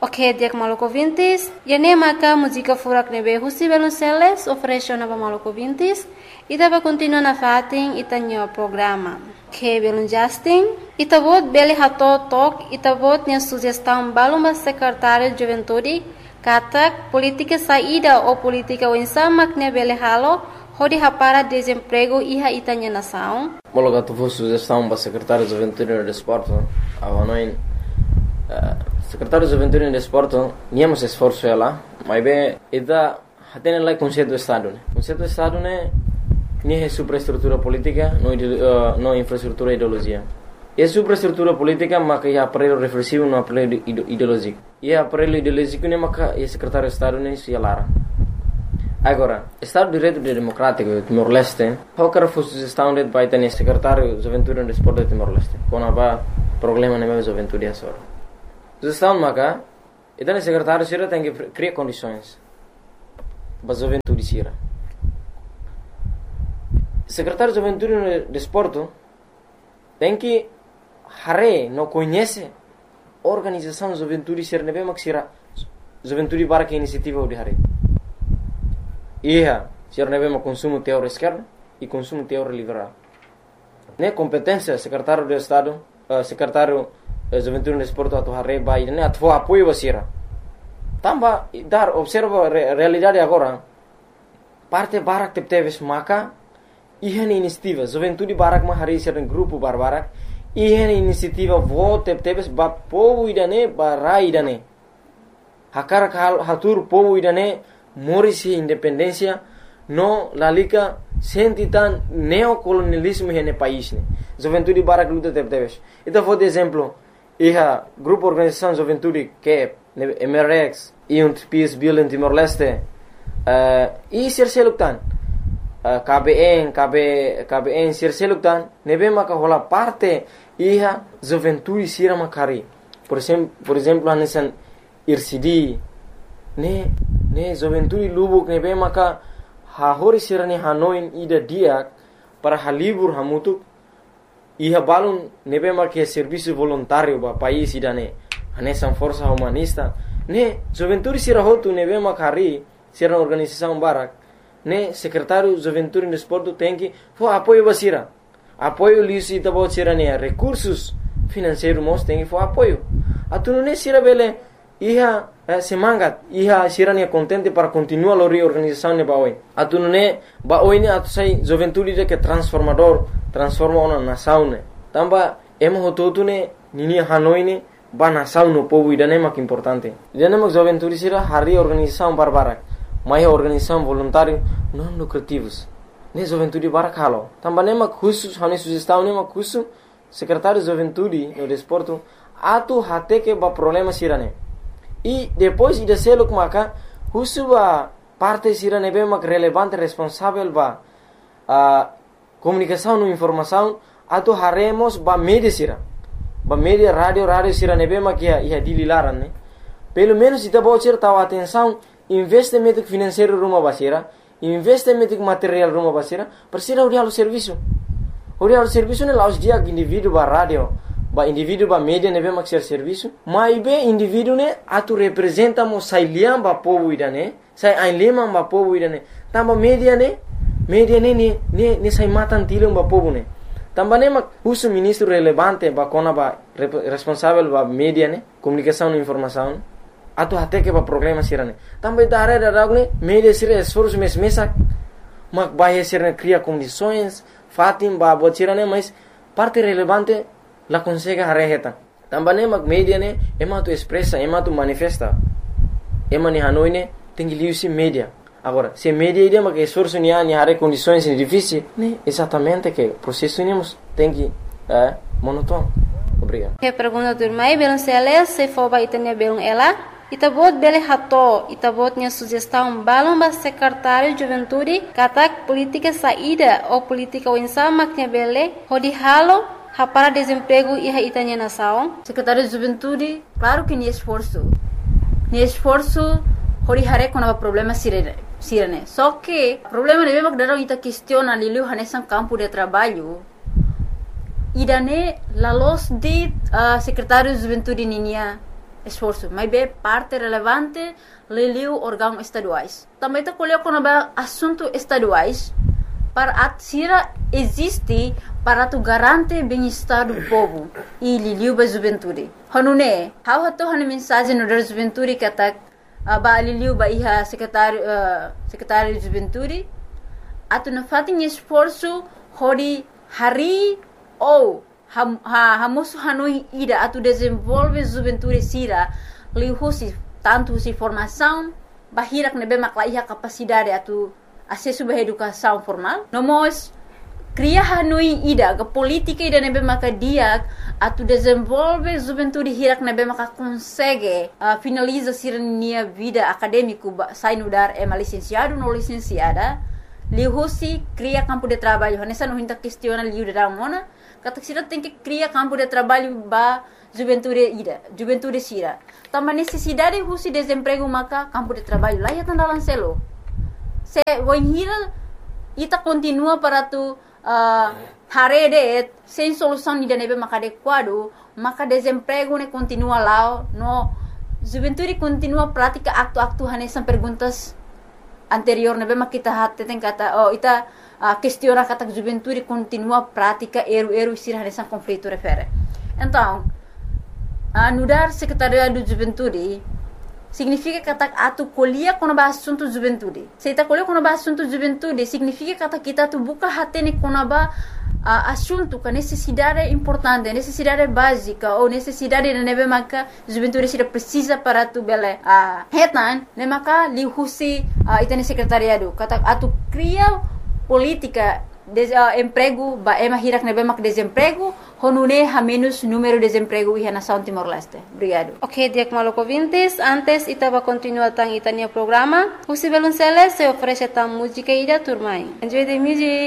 Ok, dia Maluco Vintes. E nem maca música furak nebe Husi Velonceles ofereceu nova Maluco Vintes. E dava continua na fatin e tanho programa. Que belum Justin. E tabot beli hato tok e tabot nya sugestão baluma secretário de juventude katak política saída ou política winsama que beli halo hodi hapara desemprego iha itanya nação. Mologato fu sugestão para secretário de juventude e desporto. Avanoin secretário de juventude e desporto niamos esforço ela, mas bem ida hatene lá conceito do estado, né? Conceito do estado né nem é superestrutura política, não infraestrutura ideologia. É superestrutura política, mas é aparelho reflexivo, não aparelho ideológico. E aparelho ideológico nem é o secretário de estado nem se lara. Agora, Estado de Direito Democrático de Timor-Leste, qualquer sugestão de vai ter secretário de juventude e desporto de Timor-Leste. Quando há problema na juventude é só. Sugestão maca, então o secretário sira tem que criar condições para a juventude sira. Secretário de juventude e desporto tem que não conhece a organização de juventude sira nebe mak sira juventude para que iniciativa de hare. Ia, sira nebe mak consumo teor esquerda e consumo teor liberal. Ne competência secretário de estado, secretário de juventude e desporto atu hare vai ne atu apoio wasira. Tamba dar observa realidade agora. Parte barak teves maka ihan inisiativa juventude barak ma hari sira grupo barbarak ihan inisiativa vote teves ba povo idane barai idane hakar hatur povo idane morisi independência no lalika sentitan neocolonialismo hene país ne juventude barak luta teves ita for de exemplo iha grupo organização juventude que MRX e PIS Bill Timor-Leste e serseluktan KBN serseluktan nebe maka hola parte iha juventude sira makari por exemplo anesan IRCD ne juventude lubuk nebe maka hahori sira ni hanoin ida dia para halibur hamutuk iha balun nebe maka serviço voluntário ba país idane anesan força humanista ne juventude sira hotu nebe makari sira organização barak ne secretário de juventude e desporto tem que apoio basira apoio lisi tabo sira ne recursos financeiros mos tem que apoio atu ne sira bele iha semangat iha sira ne contente para continuar a reorganização ne baoi atu ne baoi ne atu sai juventude de que transforma uma nação ne tamba emo hototu ne nini hanoi ne ba nação no povo idane mak importante idane mak juventude sira hari organização barbarak mais organização voluntária não lucrativos ne juventude barak halo tamba ne mak khusus hane sugestão ne mak khusus secretário de juventude no desporto atu hate que ba problema sirane e depois ida selo maka khusus ba parte sirane be mak relevante responsável ba comunicação no informação atu haremos ba media sira ba media radio sirane be mak ia dililaran ne pelo menos ita bo sir tawa atenção investimento financeiro rumah basira, investimento material rumah basira, persira urialo serviço ne laos dia indivíduo ba radio, ba indivíduo ba media nebe maxer serviço, mas be indivíduo ne atu representa mo sai liam ba povo idane, sai ainlema ba povo idane, tamba media ne sai matan tilum ba povo ne. Tamba ne mak uso ministro relevante ba kona ba responsável ba media ne, comunicação e informação. Atu hate que ba problema sirane também da área da ragne media sira esforço mesak mak bahia sira cria condições fatim ba bot sirane mas parte relevante la consegue hareheta também mak media ne ema tu expressa ema tu manifesta ema ni hanoi ne tem que liusi media agora se media ide mak esforço ni hare condições difíceis ne exatamente que processo nemos tem que monótono. Obrigado. Que pergunta do irmão Belonceles se for ba itanya belon ela itabot bele hato itabot nya sugestão balon ba secretário de juventude katak política saída ou política winsama que bele hodi halo hapara desemprego e itanya nação secretário de juventude claro que ni esforço hodi hare com problema sirene só que problema de mesmo que ita questiona lilu hanesan campo de trabalho idane la los de secretário de juventude ninia esforço, mas é parte relevante leliu órgãos estaduais. Também está colocando assuntos estaduais para a Sira existe para tu garantir bem-estar do povo e liliu ba juventude. Hanune, how hato han mensagem no da juventude que atak ba liliu ba iha secretário de juventude atu na fatin esforço hori hari ou hamosu hanui ida atu desenvolve juventude Sira liu husi tanto si formação bahirak nebe makla iha capacidade atu acesso à educação formal. Nós cria hanui ida ke política ida nebe maka dia atu desenvolve juventude hirak nebe maka consegue finaliza sirnia vida acadêmico sai no dar licenciado no licenciada lihusi cria campo de trabalho nessa não hinta questiona liu da mona kata sira tem que cria campo de trabalho ba juventude Sira também necessidade husi desemprego maka campo de trabalho lá ya tanda lancelo se wanhira ita continua para tu harede sem solução de nebe maka adequado maka desemprego ne continua lá no juventude continua prática acto hanesan perguntas anterior nebe maka kita hatte tem kata ita questiona kata juventude continua prática eru Sira hanesan conflito refere então anudar secretariado de juventude significa que atu colhia quando ba assunto juventude. Se ta colhia quando ba assunto juventude significa que kita tu buka hatene quando ba assunto que necessidade importante, necessidade básica ou necessidade de nebe maka juventude Sira precisa para tu bele hetan ne maka li husi itane secretariado kata atu cria política emprego ba hirak nebe mak desemprego honune ha menos número de desemprego e nação Timor-Leste. Obrigado. Ok, Diak Maloko Vintes, antes itaba continua tang itania programa. Husi Belunceles se oferece tang música ida turmai. Enjoy the music.